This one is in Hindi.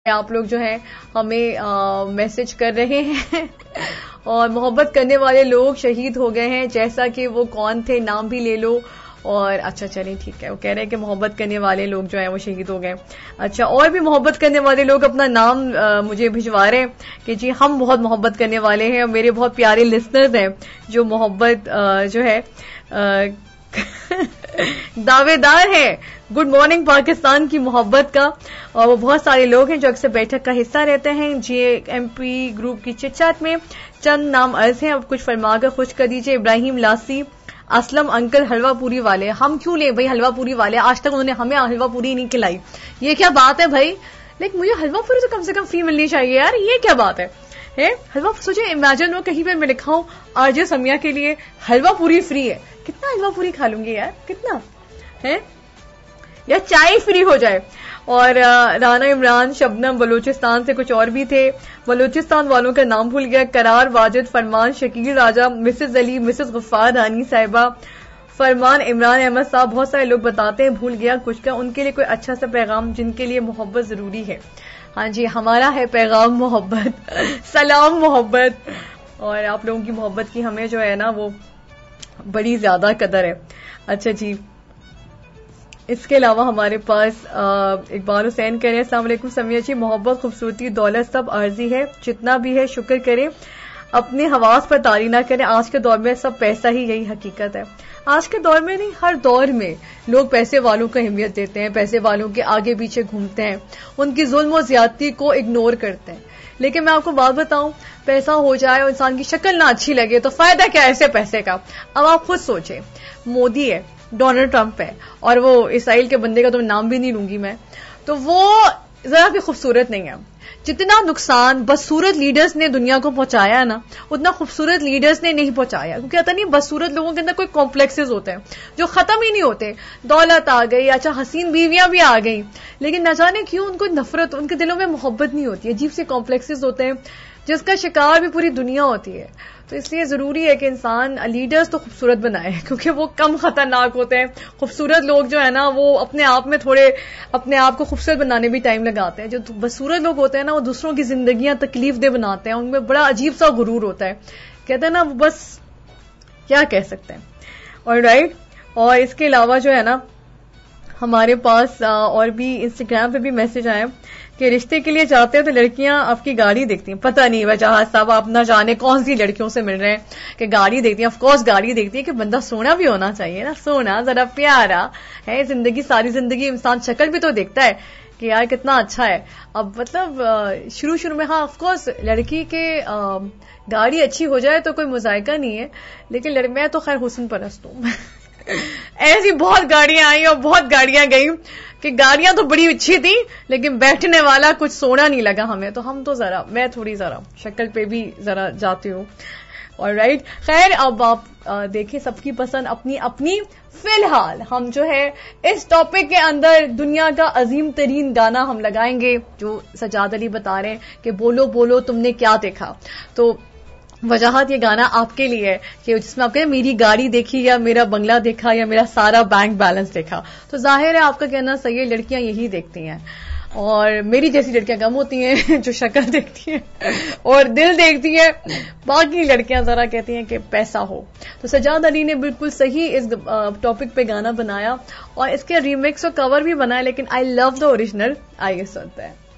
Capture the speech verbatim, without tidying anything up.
आप लोग जो है हमें मैसेज कर रहे हैं और मोहब्बत करने वाले लोग शहीद हो गए हैं, जैसा कि वो कौन थे नाम भी ले लो। और अच्छा चलिए ठीक है, वो कह रहे हैं कि मोहब्बत करने वाले लोग जो है वो शहीद हो गए। अच्छा, और भी मोहब्बत करने वाले लोग अपना नाम आ, मुझे भिजवा रहे हैं कि जी हम बहुत मोहब्बत करने वाले हैं और मेरे बहुत प्यारे लिसनर्स हैं जो मोहब्बत जो है दावेदार है गुड मॉर्निंग पाकिस्तान की मोहब्बत का। और वो बहुत सारे लोग हैं जो अक्सर बैठक का हिस्सा रहते हैं जी एमपी ग्रुप की चिटचाट में। चंद नाम अर्ज हैं, अब कुछ फरमाकर खुश कर दीजिए। इब्राहिम लासी, असलम अंकल हलवा पूरी वाले। हम क्यों ले भाई हलवा पूरी वाले, आज तक उन्होंने हमें हलवा पूरी नहीं खिलाई, ये क्या बात है भाई। लेकिन मुझे हलवा पूरी तो कम से कम फ्री मिलनी चाहिए यार, ये क्या बात है, है? हलवा सोचे, इमेजिन वो कहीं पे मैं लिखा हूं आरजे समिया के लिए हलवा पूरी फ्री है, कितना हलवा पूरी खा लूंगी यार, कितना है, या चाय फ्री हो जाए। और राना इमरान, शबनम, बलूचिस्तान से कुछ और भी थे, बलूचिस्तान वालों का नाम भूल गया। करार, वाजिद, फरमान, शकील राजा, मिसेज अली, मिसेज गफ्फार, रानी साहिबा, फरमान, इमरान अहमद साहब, बहुत सारे लोग बताते हैं भूल गया कुछ का। उनके लिए कोई अच्छा सा पैगाम जिनके लिए मोहब्बत जरूरी है। हाँ जी, हमारा है पैगाम मोहब्बत, सलाम मोहब्बत, और आप लोगों की मोहब्बत की हमें जो है ना वो बड़ी ज्यादा कदर है। अच्छा जी, इसके अलावा हमारे पास इकबाल हुसैन कह रहे हैं अस्सलाम वालेकुम समिया जी, मोहब्बत, खूबसूरती, दौलत सब आर्जी है, जितना भी है शुक्र करें, अपने हवास पर तारी ना करें। आज के दौर में सब पैसा ही, यही हकीकत है। आज के दौर में नहीं, हर दौर में लोग पैसे वालों को अहमियत देते हैं, पैसे वालों के आगे पीछे घूमते हैं, उनकी जुल्म और ज्यादती को इग्नोर करते हैं। लेकिन मैं आपको बात बताऊं, पैसा हो जाए और इंसान की शक्ल ना अच्छी लगे तो फायदा क्या ऐसे पैसे का। अब आप खुद सोचें, मोदी है, डोनाल्ड ट्रंप है, और वो इसराइल के बंदे का तो नाम भी नहीं लूंगी मैं, तो वो जरा भी खूबसूरत नहीं है। जितना नुकसान बदसूरत लीडर्स ने दुनिया को पहुंचाया है ना, उतना खूबसूरत लीडर्स ने नहीं पहुंचाया। क्योंकि आता नहीं, बदसूरत लोगों के अंदर कोई कॉम्प्लेक्सेस होते हैं जो खत्म ही नहीं होते। दौलत आ गई, अच्छा हसीन बीवियां भी आ गई, लेकिन न जाने क्यों उनको नफरत, उनके दिलों में मोहब्बत नहीं होती है। अजीब से कॉम्प्लेक्सेस होते हैं जिसका शिकार भी पूरी दुनिया होती है। तो इसलिए जरूरी है कि इंसान लीडर्स तो खूबसूरत बनाए, क्योंकि वो कम खतरनाक होते हैं। खूबसूरत लोग जो है ना वो अपने आप में थोड़े अपने आप को खूबसूरत बनाने में टाइम लगाते हैं। जो बदसूरत लोग होते हैं ना वो दूसरों की जिंदगियां तकलीफ दे बनाते हैं, उनमें बड़ा अजीब सा गुरूर होता है। कहते हैं ना वो बस क्या कह सकते हैं। और राइट, और इसके अलावा जो है ना हमारे पास और भी इंस्टाग्राम पे भी मैसेज आए कि रिश्ते के लिए जाते हैं तो लड़कियां आपकी गाड़ी देखती हैं। पता नहीं वजह साहब, आप ना जाने कौन सी लड़कियों से मिल रहे हैं कि गाड़ी देखती हैं। ऑफकोर्स गाड़ी देखती है कि बंदा सोना भी होना चाहिए ना, सोना जरा प्यारा है। जिंदगी, सारी जिंदगी इंसान शक्ल भी तो देखता है कि यार कितना अच्छा है। अब मतलब शुरू शुरू में हाँ ऑफकोर्स लड़की के गाड़ी अच्छी हो जाए तो कोई मुजायका नहीं है, लेकिन मैं तो खैर हुस्न परस्त हूं। ऐसी बहुत गाड़ियां आई और बहुत गाड़ियां गई कि गाड़ियां तो बड़ी अच्छी थी लेकिन बैठने वाला कुछ सोना नहीं लगा हमें। तो हम तो जरा, मैं थोड़ी जरा शक्ल पे भी जरा जाती हूँ। और राइट, खैर अब आप देखें, सबकी पसंद अपनी अपनी। फिलहाल हम जो है इस टॉपिक के अंदर दुनिया का अजीम तरीन गाना हम लगाएंगे जो सजाद अली बता रहे हैं कि बोलो बोलो तुमने क्या देखा। तो वजाहत ये गाना आपके लिए है कि जिसमें आप कहें मेरी गाड़ी देखी या मेरा बंगला देखा या मेरा सारा बैंक बैलेंस देखा। तो जाहिर है आपका कहना सही है, लड़कियां यही देखती हैं और मेरी जैसी लड़कियां कम होती हैं जो शक्ल देखती हैं और दिल देखती हैं। बाकी लड़कियां जरा कहती हैं कि पैसा हो। तो सजाद अली ने बिल्कुल सही इस टॉपिक पे गाना बनाया और इसके रीमिक्स और कवर भी बनाया, लेकिन आई लव द ओरिजिनल। आइए सुनते हैं।